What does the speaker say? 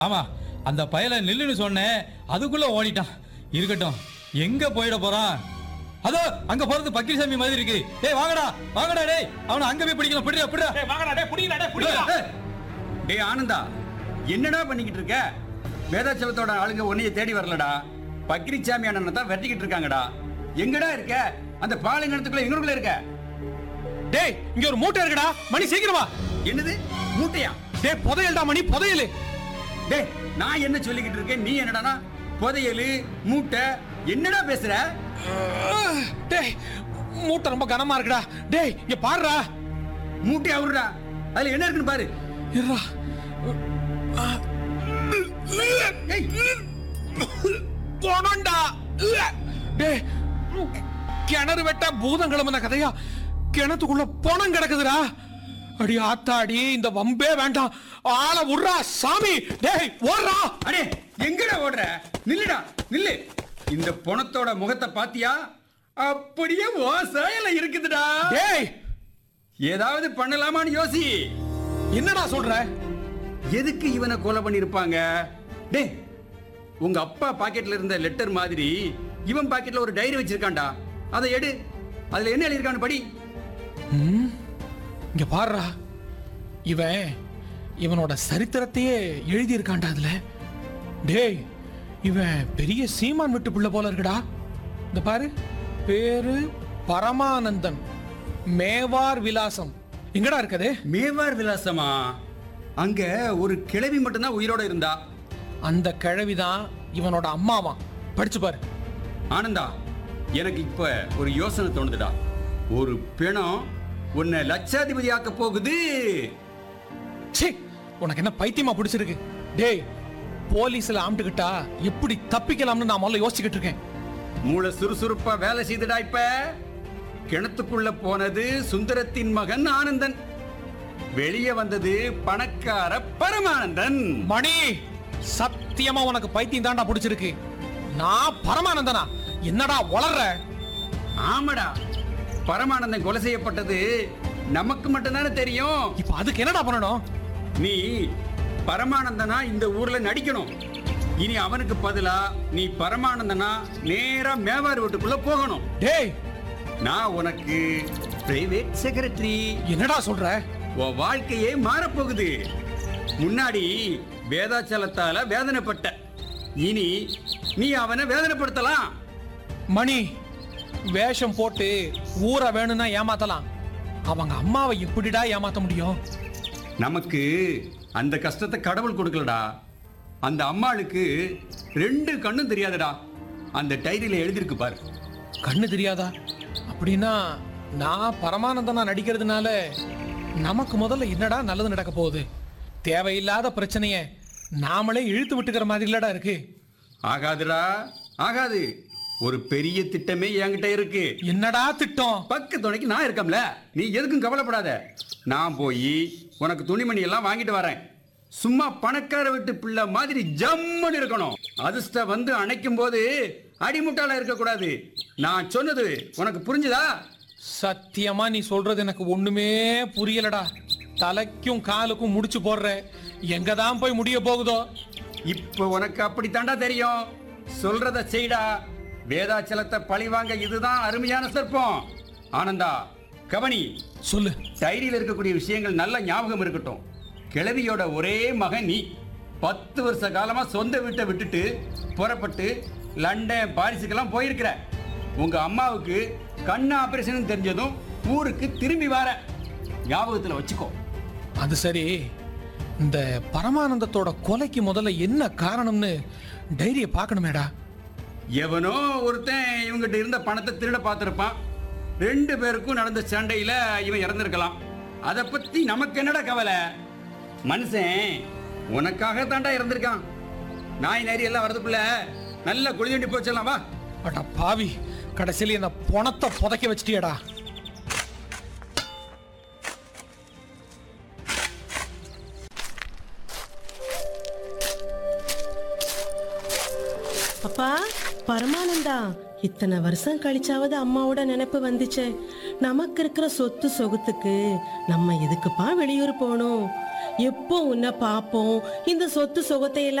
ஆமா, அந்த பயலை நில்லுன்னு சொன்னேன், அதுக்குள்ள ஓடிட்டான். இருக்கட்டும், எங்க போயிட போறான்? அதோ அங்க போறது பக்கிரிசாமி மாதிரி இருக்கு. டேய் வாங்கடா வாங்கடா, டேய் அவனை அங்க போய் பிடிக்கலாம். பிடிடா பிடிடா. டேய் வாங்கடா, டேய் புடிங்கடா, டேய் புடிங்கடா. டேய் ஆனந்தா, என்னடா பண்ணிக்கிட்டு இருக்க? வேதாச்சலத்தோட ஆளுங்க உன்னைய தேடி வரலடா. பக்கிரிசாமி அண்ணனை தான் வெட்டிக்கிட்டு இருக்காங்கடா. எங்கடா இருக்க? அந்த பாலைங்கணத்துக்குள்ள எங்களுக்குள்ள இருக்க? டேய் இங்க ஒரு மூட்டை இருக்குடா, மணி சீக்கிரமா. என்னது மூட்டையா? டேய் புதையல்டா மணி, புதையல். டேய் நான் என்ன சொல்லிக்கிட்டு இருக்கேன், நீ என்னடானா புதையல் மூட்டை என்னடா பேசுற? டேய் மூட்டை ரொம்ப கனமா இருக்குடா. டேய் இங்க பாருடா. மூட்டை அவருடா, அதுல என்ன இருக்குன்னு பாரு. இருடா. ஏய், போனண்டா. டேய் கிணறு வெட்ட பூதம் கிளம்புன கதையா? கிணத்துக்குள்ள பணம் கிடக்குதுடா. அடி ஆத்தாடி, இந்த வம்பே வேண்டாம். ஆள விடுறா சாமி. டேய் ஓடுறா. அடே எங்கடா ஓடுற? நில்லுடா நில்லு. இந்த பணத்தோட முகத்தை பாத்தியா? அப்படியே ஓசாயில இருக்குதுடா. டேய் ஏதாவது பண்ணலாமான்னு யோசி. என்னடா சொல்ற? எதுக்கு இவனை கொலை பண்ணிருப்பாங்க? டேய் உங்க அப்பா பாக்கெட்ல இருந்த லெட்டர் மாதிரி இவன் பாக்கெட்ல ஒரு டைரி வச்சிருக்கான்டா. அதை எடு, அதுல என்ன எழுதிருக்கான்னு படி. இங்க பாருடா, இவனோட சரித்திரத்தையே எழுதி இருக்கான்டா அதுல. டேய் இவன் பெரிய சீமான் விட்டு புள்ள போல இருக்குடா. இந்த பாரு, பேரு பரமானந்தன், மேவார் விலாசம். எங்கடா இருக்குது? மேவார் விலாசமா? அங்க ஒரு கிழவி மட்டும்தான் உயிரோட இருந்தா. அந்த கிழவிதான் இவனோட அம்மாவா. படிச்சு பாரு. ஆனந்தா, எனக்கு இப்ப ஒரு யோசனை தோணுதுடா. ஒரு பிணம் உன்னை லட்சாதிபதி ஆக்க போகுது. ச்சே, உனக்கு என்ன பைத்தியமா பிடிச்சிருக்கு? டேய் போலீஸ்ல ஆம்பிட்டுக்கிட்டா எப்படி தப்பிக்கலாம்னு நான் முதல்ல யோசிச்சுக்கிட்டு இருக்கேன். மூளை சுறுசுறுப்பா வேலை செய்துடா. இப்ப கிணத்துக்குள்ள போனது சுந்தரத்தின் மகன் ஆனந்தன், வெளியே வந்தது பணக்கார பரமானந்தன். மணி, சத்தியமா உனக்கு பைத்தியம் தாண்டா பிடிச்சிருக்கு. நான் பரமானந்தனா? என்னடா வளர்ற? ஆமாடா, பரமானந்தன் கொலை செய்யப்பட்டது நமக்கு மட்டும்தானே தெரியும். இப்ப அதுக்கு என்னடா பண்ணணும்? நீ பரமானந்தனா இந்த ஊர்ல நடிக்கணும். இனி அவனுக்கு பதிலா நீ பரமானந்தனா நேரா மேவார் வீட்டுக்குள்ள போகணும். டேய் நான் உனக்கு பிரைவேட் செக்ரட்டரி. என்னடா சொல்ற? உன் வாழ்க்கையே மாறப்போகுது. முன்னாடி வேதாச்சலத்தால வேதனைப்பட்ட, இனி நீ அவனை வேதனைப்படுத்தலாம். மணி, வேஷம் போட்டு ஊரை வேணும்னா ஏமாத்தலாம். அவங்க அம்மாவை எப்படிடா ஏமாத்த முடியும்? நமக்கு அந்த கஷ்டத்தை கடவுள் கொடுக்கலடா. அந்த அம்மாளுக்கு 2 கண்ணும் தெரியாதுடா. அந்த டைரியில எழுதிருக்கு பாரு. கண்ணு தெரியாதா? அப்படின்னா நான் பரமானந்தனா நடிக்கிறதுனால நமக்கு முதல்ல என்னடா நல்லது நடக்க போகுது? தேவையில்லாத பிரச்சனைய நாமளே இழுத்து விட்டுக்கிற மாதிரி இல்லடா இருக்கு. ஆகாதுடா, ஆகாது. ஒரு பெரிய திட்டமே என்கிட்ட இருக்கு. என்னடா திட்டம்? பக்க துணைக்கு நான் இருக்கம்ல, நீ எதுக்கும் கவலைப்படாத. நான் போய் உனக்கு துணிமணி எல்லாம் வாங்கிட்டு வரேன். சும்மா பணக்கார வீட்டு பிள்ளை மாதிரி ஜம்முன்னு இருக்கணும். அதிர்ஷ்டம் வந்து அணைக்கும் போது அடிமுட்டால இருக்க கூடாது. நான் சொன்னது உனக்கு புரிஞ்சுதா? சத்தியமா நீ சொல்றது எனக்கு ஒண்ணுமே புரியலடா. தலைக்கும் காலுக்கும் முடிச்சு போடுற, எங்க தான் போய் முடிய போகுதோ? இப்ப உனக்கு அப்படித்தாண்டா தெரியும். சொல்றத செய்டா. வேதாச்சலத்தை பழிவாங்க இதுதான் அருமையான சர்ப்பம். ஆனந்தா, கவனி. சொல்லு. டைரியில் இருக்கக்கூடிய விஷயங்கள் நல்ல ஞாபகம் இருக்கட்டும். கிழவியோட ஒரே மகன் நீ. 10 வருஷ காலமா சொந்த வீட்டை விட்டுட்டு புறப்பட்டு லண்டன் பாரிஸுக்கெல்லாம் போயிருக்கிற. உங்க அம்மாவுக்கு கண்ணு ஆபரேஷன் தெரிஞ்சதும் ஊருக்கு திரும்பி வர. ஞாபகத்துல வச்சுக்கோ. அது சரி, இந்த பரமானந்தத்தோட கொலைக்கு முதல்ல என்ன காரணம்னு டைரிய பார்க்கணுமேடா. எவனோ ஒருத்தன் இவங்கிட்ட இருந்த பணத்தை திருட பார்த்திருப்பான். 2 பேருக்கும் நடந்த சண்டையில இவன் இறந்திருக்கலாம். அதை பத்தி நமக்கு என்னடா கவலை? மனுஷன் உனக்காக தாண்டா இறந்திருக்கான். நாய் நரி எல்லாம் வரதுக்குள்ள நல்ல குளிதண்டி போச்சலாம். வா. அட பாவி, கடைசியில என்ன பணத்தை புதைக்க வச்சிட்டியடா. அப்பா பரமானந்தா, இத்தனை வருஷம் கழிச்சாவது அம்மாவோட நினைப்பு வந்துச்சே. நமக்கு இருக்கிற சொத்து சொகுத்துக்கு நம்ம எதுக்குப்பா வெளியூர் போகணும்? எப்போ உன்னை பாப்போம், இந்த சொத்து சுகத்தை